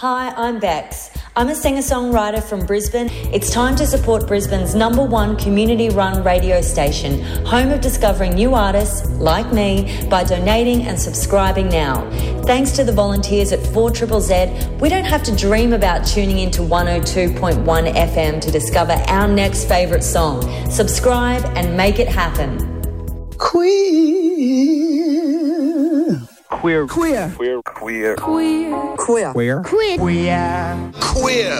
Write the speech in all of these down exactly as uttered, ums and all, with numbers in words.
Hi, I'm Bex. I'm a singer-songwriter from Brisbane. It's time to support Brisbane's number one community-run radio station, home of discovering new artists like me by donating and subscribing now. Thanks to the volunteers at four Z Z Z, we don't have to dream about tuning into one oh two point one F M to discover our next favourite song. Subscribe and make it happen. Queer. Queer. Queer. Queer. Queer. Queer. Queer. Queer. Queer. Queer. Queer.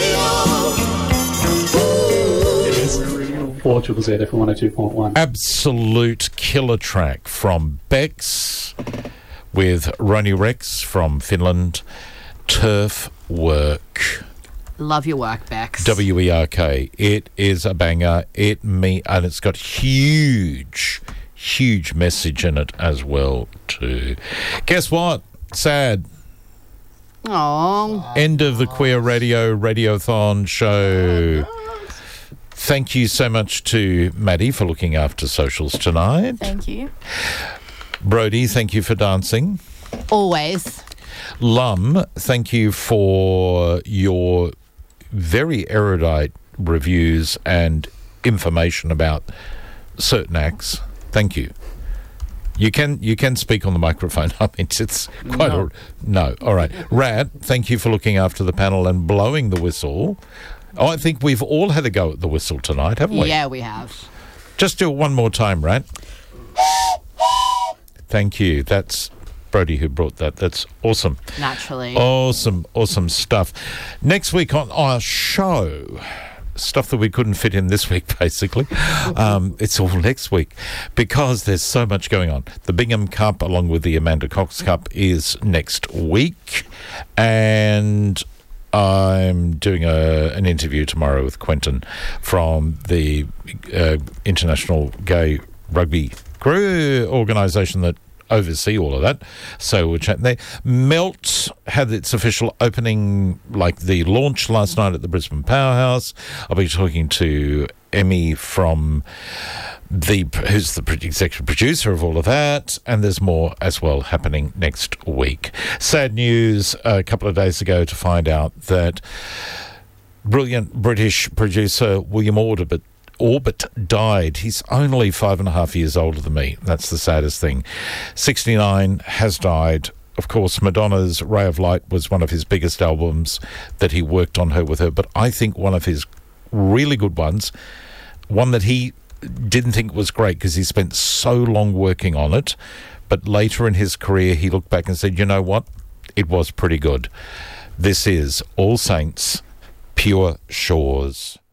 It is four Z Z Z F M one oh two point one. Absolute killer track from Bex with Roni Rex from Finland. Turf Work. Love your work, Bex. W E R K. It is a banger. It me and it's got huge, huge message in it as well too. Guess what? Sad. Oh. End of the Queer Radio Radiothon show. Thank you so much to Maddie for looking after socials tonight. Thank you. Brody, thank you for dancing. Always. Lum, thank you for your very erudite reviews and information about certain acts. Thank you. You can you can speak on the microphone. I mean, it's quite No. a... No. All right. Rad, thank you for looking after the panel and blowing the whistle. Oh, I think we've all had a go at the whistle tonight, haven't we? Yeah, we have. Just do it one more time, Rad. Thank you. That's Brody who brought that. That's awesome. Naturally. Awesome, awesome stuff. Next week on our show, stuff that we couldn't fit in this week, basically. Um, it's all next week because there's so much going on. The Bingham Cup, along with the Amanda Cox Cup, is next week. And I'm doing a, an interview tomorrow with Quentin from the uh, International Gay Rugby Crew organisation that oversee all of that. So we're chatting there. Melt had its official opening, like the launch last night at the Brisbane Powerhouse. I'll be talking to Emmy from the who's the executive producer of all of that, and there's more as well happening next week. Sad news a couple of days ago to find out that brilliant British producer William Orbit Orbit died. He's only five and a half years older than me. That's the saddest thing. sixty-nine, has died. Of course, Madonna's Ray of Light was one of his biggest albums that he worked on her with her, but I think one of his really good ones, one that he didn't think was great because he spent so long working on it, but later in his career he looked back and said, you know what? It was pretty good. This is All Saints, Pure Shores.